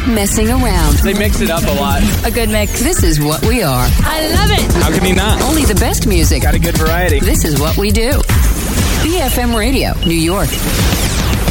messing around. They mix it up a lot. A good mix. This is what we are. I love it. How can you not? Only the best music. Got a good variety. This is what we do. BFM Radio, New York.